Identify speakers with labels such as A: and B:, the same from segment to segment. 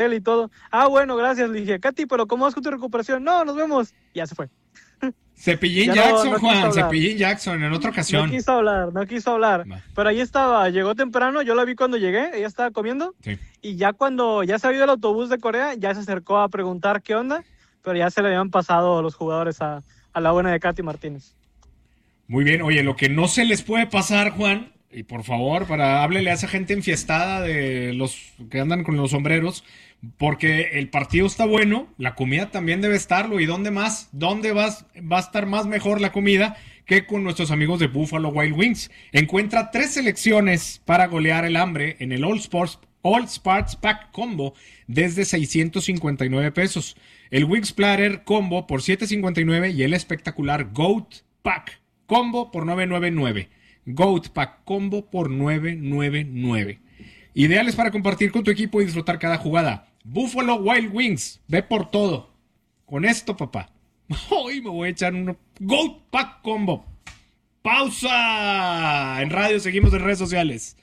A: él y todo. Ah, bueno, gracias. Le dije, Katy, pero ¿cómo vas con tu recuperación? No, nos vemos. Ya se fue.
B: Cepillín Jackson, Juan, Cepillín Jackson, en otra ocasión.
A: No quiso hablar. Pero ahí estaba, llegó temprano, yo la vi cuando llegué, ella estaba comiendo.
B: Sí.
A: Y ya cuando ya se había ido el autobús de Corea, ya se acercó a preguntar qué onda, pero ya se le habían pasado los jugadores a la buena de Katy Martínez.
B: Muy bien, oye, lo que no se les puede pasar, Juan, y por favor, háblele a esa gente enfiestada de los que andan con los sombreros, porque el partido está bueno, la comida también debe estarlo, y ¿dónde más? ¿Dónde va a estar más mejor la comida que con nuestros amigos de Buffalo Wild Wings? Encuentra 3 selecciones para golear el hambre en el All Sparks Pack Combo desde 659 pesos. El Wings Platter Combo por 759 y el espectacular Goat Pack Combo por 999. Goat Pack Combo por 999. Ideales para compartir con tu equipo y disfrutar cada jugada. Buffalo Wild Wings, ve por todo. Con esto, papá, hoy me voy a echar un Goat Pack Combo. ¡Pausa! En radio seguimos en redes sociales.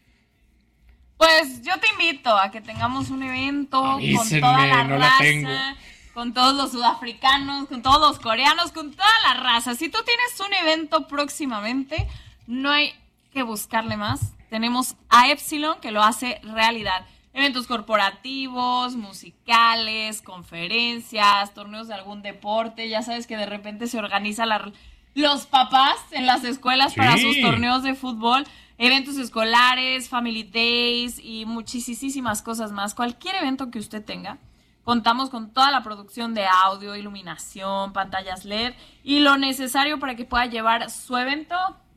C: Pues yo te invito a que tengamos un evento
B: Avísenme,
C: con toda la
B: no
C: raza,
B: la tengo.
C: con todos los sudafricanos, con todos los coreanos, con toda la raza. Si tú tienes un evento próximamente, no hay que buscarle más. Tenemos a Epsilon que lo hace realidad. Eventos corporativos, musicales, conferencias, torneos de algún deporte. Ya sabes que de repente se organizan los papás en las escuelas para sus torneos de fútbol. Eventos escolares, family days y muchísimas cosas más. Cualquier evento que usted tenga, contamos con toda la producción de audio, iluminación, pantallas LED y lo necesario para que pueda llevar su evento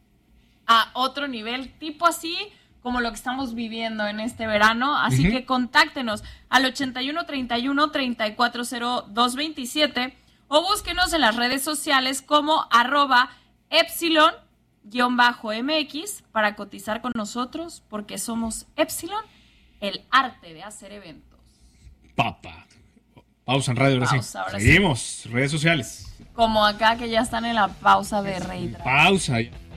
C: a otro nivel, tipo así como lo que estamos viviendo en este verano. Así que contáctenos al 81 31 34 0227 o búsquenos en las redes sociales como @Epsilon_MX para cotizar con nosotros, porque somos Epsilon, el arte de hacer eventos.
B: Papá. Pausa en radio, ahora sí. Seguimos, redes sociales.
C: Como acá que ya están en la pausa de Rey Drag.
B: Pausa.